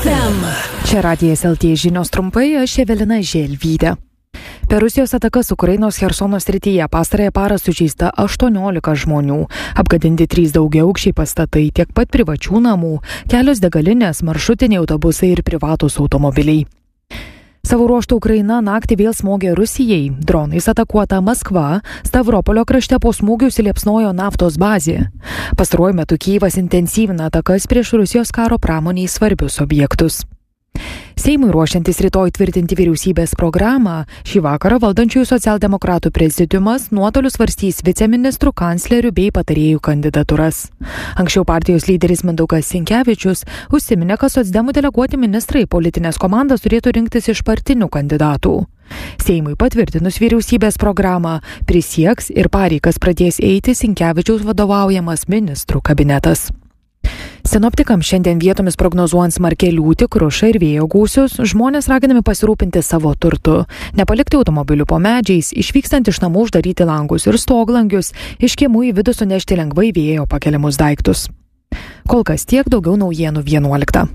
FM. Čia Radijas LT žinios trumpai, aš Evelina Želvytė. Per Rusijos atakas Ukrainos Chersono srityje pastarąją parą sužeista 18 žmonių. Apgadinti 3 daugiaaukščiai pastatai, tiek pat privačių namų, kelios degalinės, maršrutiniai autobusai ir privatūs automobiliai. Savo ruožtu Ukraina naktį vėl smogė Rusijai. Dronais atakuota Maskva, Stavropolio krašte po smūgių įsiliepsnojo naftos bazė. Pastaruoju metu Kijevas intensyvina atakas prieš Rusijos karo pramoniai svarbius objektus. Seimui ruošiantis rytoj tvirtinti vyriausybės programą, šį vakarą valdančiųjų socialdemokratų prezidiumas nuotoliu svarstys viceministrų, kanclerių bei patarėjų kandidatūras. Anksčiau partijos lyderis Mindaugas Sinkevičius užsiminė, kad socdemų deleguoti ministrai politinės komandas turėtų rinktis iš partinių kandidatų. Seimui patvirtinus vyriausybės programą prisieks ir pareigas pradės eiti Sinkevičiaus vadovaujamas ministrų kabinetas. Sinoptikams šiandien vietomis prognozuojant smarkią liūtį, krušą ir vėjo gūsius, žmonės raginami pasirūpinti savo turtu, nepalikti automobilių po medžiais, išvykstant iš namų uždaryti langus ir stoglangius, iš kiemų į vidų sunešti lengvai vėjo pakeliamus daiktus. Kol kas tiek, daugiau naujienų 11.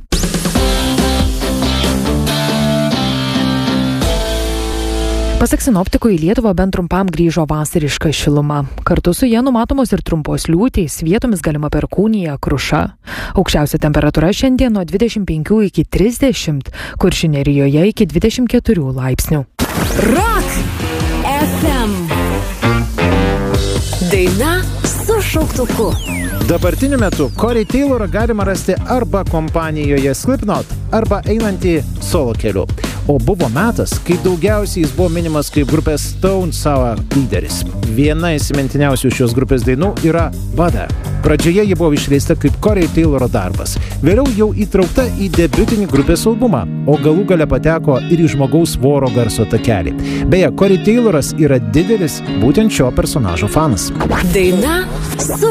Pasak sinoptikų, į Lietuvą bent trumpam grįžo vasariška šiluma. Kartu su jie numatomos ir trumpos liūtys, vietomis galima perkūnija, kruša. Aukščiausia temperatūra šiandien nuo 25 iki 30, Kuršių Nerijoje iki 24 laipsnių. Rock FM. Daina su šauktuku. Dabartiniu metu Corey Taylorą galima rasti arba kompanijoje Slipknot, arba einantį solo keliu. O buvo metas, kai daugiausiai jis buvo minimas kaip grupės Stone Sour lyderis. Viena įsimintiniausių šios grupės dainų yra Butter. Pradžioje ji buvo išleista kaip Corey Tayloro darbas. Vėliau jau įtraukta į debiutinį grupės albumą, o galų gale pateko ir į žmogaus voro garso takelį. Beje, Corey Tayloras yra didelis būtent šio personažo fanas. Daina su